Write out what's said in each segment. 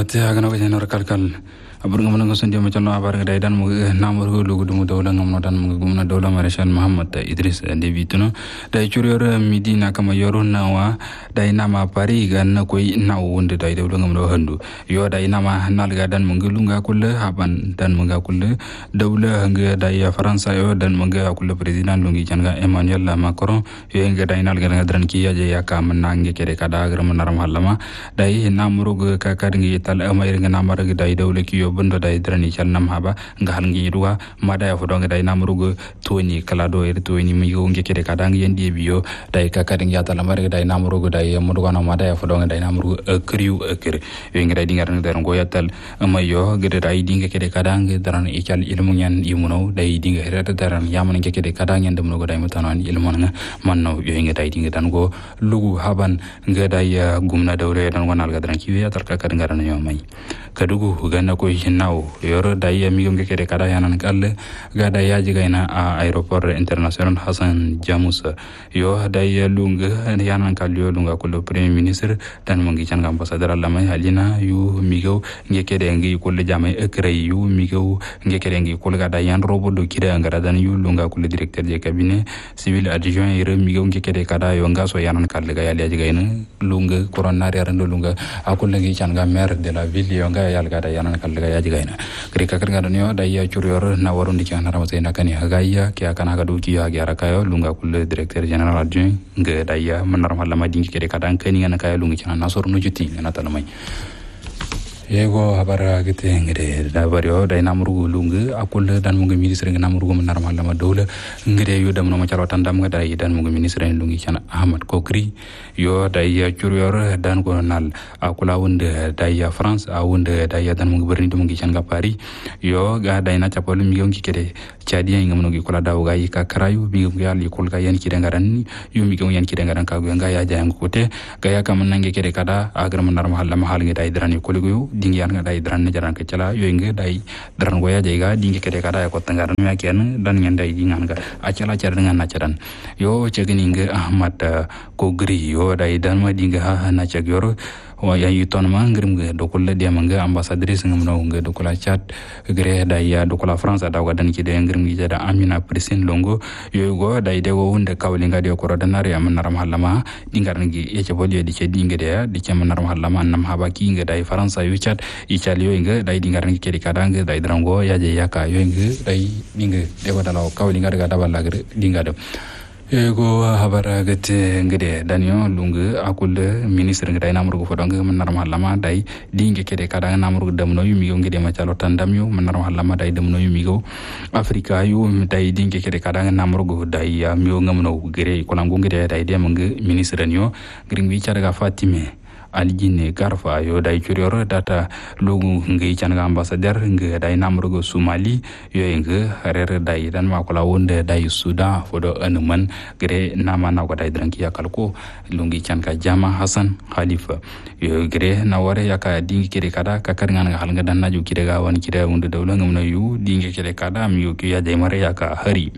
Wate agana ko jenor kalkal abur ngam ngo sonde ma chalno abar ngai dan mo namur go lugu dum dawla ngam no dan mo gumna dawla marshal Muhammad Idris Deby tuno dai churiyor midina kama yoru nawa dai nama pari gan na koy na wonde dai dawla ngam do handu yo dai nama nalga dan mo ngulunga kulle haban dan mo ga kulle dawla nga dai faransa yo dan mo ga kulle president lungi janga Emmanuel Macron yo nga dai nalga ngadran ki ya ya ka manange kede kada agram naram halama dai namuru go ka kadngi tal amayr nga namar ga dai dawla ki yo bondo dai drani chal nam haba nga halngi ruwa mada ya fodo nga dai namuru go toni kala do er toni mi go nge kede kada ngi yendi biyo dai ka kadngi ya tal amar ga dai namuru go dai mudu wana mada ya fodo nga dai namuru kriu kir yo nga dai dingar nga dan go yatal amayo ga dai dinga kede kada ngi dran e chal ilmu nyan imuno dai dinga herata daran yaman nge kede kada ngi ndum go dai mutanan ilmu nga manno yo nga dai dinga dan go lugu haban nga dai gumna dawle dan wanal ga dran ki ya tal ka kadnga ran yo mai kadugu ganna ko hinnaw yoro dai mi gum kede kada yanan kalle ga dai yaji gaina a aeroport international Hassan Jamus yo dai lunga yanan kallo lunga ko premier ministre dan mo ngi can ambassadeur lamay halina yu mi go nge kede ngi ko le jamay ekray yu mi go nge kede ngi ko ga dai yan robo do kida ngara dan yu lunga ko le directeur de cabinet civil adjoint yero mi go nge kede kada yo ngaso yanan kalle ga yaji gaina lunga corona rando lunga akul ngi can ga maire de la ville yo yal gada yanan kalga yaji gaina kri kakar gada nyo da ya churiyor na warundi ki anara mate na kani hagaya ki akana ga duki ya gyara kayo lunga kulle directeur general adjoint nge da ya manar malama dingi kede kadan kani ngana kayo lungi chana nasor no juti ngana talamai yego habara gite ngede da bario da namuru lungu akul dan mungi ministre ngana namuru manar malama dawla ngede yo dam no ma charo tandam ga da dan mungi ministre lungi chana Ahmad Kokri yo da ya churiyor dan ko nal akula wonde da ya France a wonde da ya dan mungi berni dum ngi changa Paris yo ga da na chapol mi ngi kede chadi ngam no ngi kula daw ga yi ka karayu mi ngi yali kul ga yan kide ngaran yo mi ngi yan kide ngaran ka go nga ya jang ko te ga ya kam nangi kede kada agar manar malama hal ngi da idrani ko ligo dingian nga dai dran jaran ke cala yo nge dai dran goya jega dingi kede kada ko tangaran ya ken dan ngen dai dingan ga acala car dengan nacaran yo cegini nge Ahmad Kokri yo dai dan ma dinga ha na cagyoro wa ya yuton ma ngrim ge dokulle dia manga ambassadrice ngam no nge dokula chat gre dai ya dokula France da ga dan ki de ngrim gi jada Amina Prisin Longo yo go dai de go hunde kawlinga de ko rodanare am naram halama dingar ngi e ce bolye di ce dinga de di ce naram halama nam haba ki nge dai France yu chat Italy yo nge dai dingar ngi kedi kadang dai drango ya je yaka yo nge dai ninge de badalo kawlinga de ga daballa gre dinga de ego habara gate ngede danyo lungu akul ministre ngedai namru ko fodong menar malama dai dinge kede kadang namru damno yumi ngede ma calo tandam yo menar malama dai damno yumi go Afrika yu dai dinge kede kadang namru go dai ya myo ngamno gere ko langu ngede dai de mangi ministre nyo gring wi cara Fatime aljine garfa yo dai churiyor data lugu ngi changa ambassadeur ngi dai namru go Somali yo ngi harer dai dan ma ko lawonde dai Sudan fodo anuman gre nama na ko dai dranki yakalko lungi changa Jama Hassan Khalifa yo gre na wore yaka dingi kire kada kakar ngana hal ngadan naju kire ga wan kire wonde dawla ngamna yu dingi kire kada mi yo ki ya dai mare yaka hari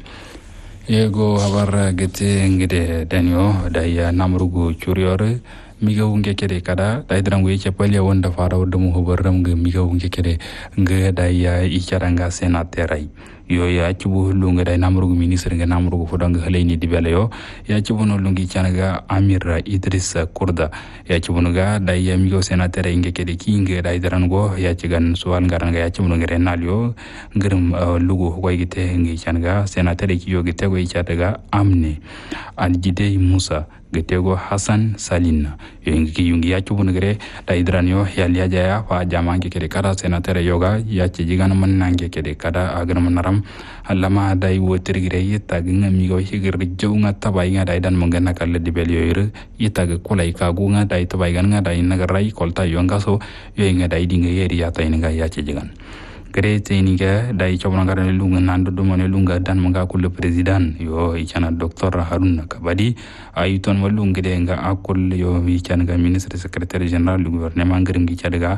yego habar gete ngide danyo dai namru go churiyor miga wunge kede kada dai drango ye chapali wonda fara wodum hobaram ge miga wunge kede nge dai ya icharanga senaterai yo ya cibu lunga dai namru ministre nge namru fodanga haleni dibele yo ya cibu no lungi chanaga Amir Idris Kurda ya cibu ga dai ya miga senaterai nge kede kinge dai drango ya cigan suwal ngaranga ya cibu nge renal yo ngirum lugu ko gite nge chanaga senaterai ki yo gite go ichataga Amne Aljide Musa getego Hassan Salina yongi yungi ya chubun gere da idranyo ya liaja ya fa jamangi kede kada senatere yoga ya cijigan manange kede kada agar manaram allama dai wotir gire yita ginga migo higir jawnga tabai nga dai dan mangana kalle dibel yoyre yita ga kulai ka gunga dai tabai gan nga dai nagarai kolta yonga so yoinga dai dinga yeri ya tai nga ya cijigan grete ni ga dai chobna ngara lunga nando do mone lunga dan manga kul president yo ichana Dr. Haruna Kabadi ayuton walunga de nga akul yo ichana ga ministre secretary general du gouvernement ngiringi chadaga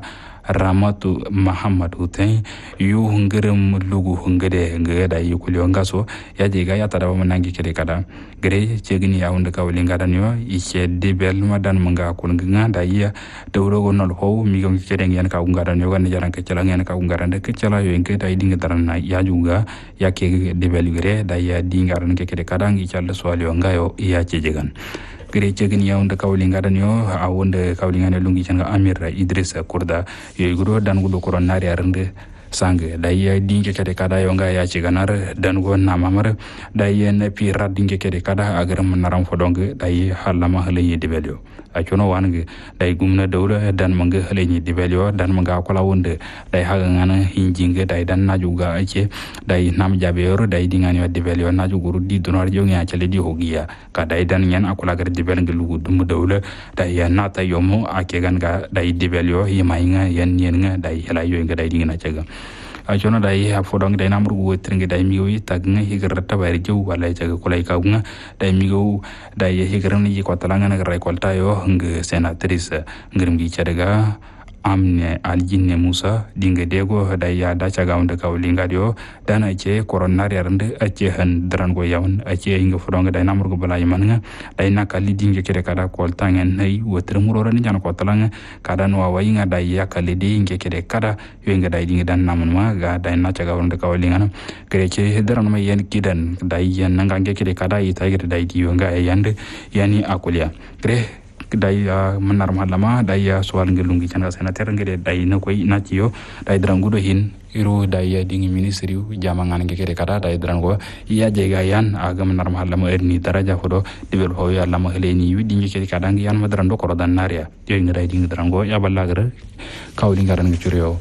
Ramatu Muhammad Hussein yu hungirum lugu hungade ngada yukuli ngaso ya jega ya tada manangi kede kada gre chegini ya unda kawli ngada nyo iche debel madan manga kulnga da ya dawro gonol ho mi gam kede ngen ka ngada nyo gan jaran ke chala ngen ka ngada de ke chala yo ngke da idinga darana ya juga ya ke debel gre da ya dingaran ke kede kada ngi chala swali ngayo ya chejegan gere chegini ya unda kawli ngada nyo a wonde kawli ngane lungi changa Amir Idrissa Kurda yo guro dan gudo koronari arnde sange dai dinge kede kada yo nga ya ciganar dan go na mamar dai ne pi radinge kede kada agar menaram fodong dai halama haleni debelio a chono wange dai gumna dawla dan manga haleni debelio dan manga kola wonde dai haga ngana hinjinge dai dan najuga ace dai nam jabe yor dai dingani wa debelio najuguru di donor jo nya chale di hogia ka dai dan nyan akula gar debel ngelu dum dawla dai ya nata yomo ake ganga dai debelio yimainga yan yenga dai helayo nga dai dingina caga a chono dai ha fodong dai namru wetringe dai miwi tagna higarata bari jew wala jaga kulai kaunga dai migo dai higaram ni ko talanga na rai kolta yo ng senatrice ngirim gi chadaga amne aljinne Musa dinga dego dai ya da caga unda kawlinga dio dana ce koronari arnde ace han dran go yawn ace inga fodong dai namru go bala yamanga dai nakali dinga kede kada kolta ngen nei wetremuro ran jana ko talanga kada no wayinga dai ya kali dinga kede kada yo inga dai dinga dan namun ma ga dai na caga unda kawlinga kerece dran ma yen kidan dai yan nanga kede kada ita gede dai dio nga yande yani akulia kre dai menar malama dai soal ngelungi chana senator ngede dai na koy na ciyo dai drangudo hin iru dai dingi ministry jamangan ngeke kada dai drango iya jega yan aga menar malama erni daraja fodo dibel ho ya lama heleni wi dingi kede kada ngi yan madrando korodan naria yo ngi dai dingi drango ya ballagara kawli ngaran ngi curiyo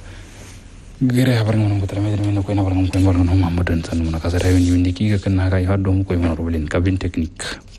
gere habar ngam ko tramé men ko na war ngam ko ngor ngam mamudan tan mun ka sa rewen yindi ki ga kan ha ga haddo ko mon roblen kabin technique